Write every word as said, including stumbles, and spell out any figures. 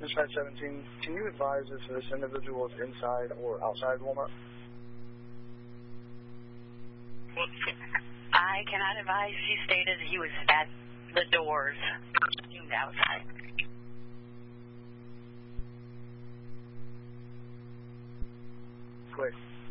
Dispatch seventeen, can you advise if this individual is inside or outside Walmart? I cannot advise. She stated he was at the doors, outside. Great.